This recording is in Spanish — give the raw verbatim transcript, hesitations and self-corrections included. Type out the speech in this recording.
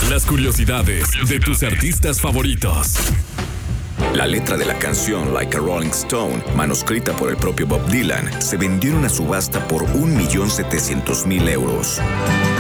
Las curiosidades de tus artistas favoritos. La letra de la canción Like a Rolling Stone, manuscrita por el propio Bob Dylan, se vendió en una subasta por un millón setecientos mil euros.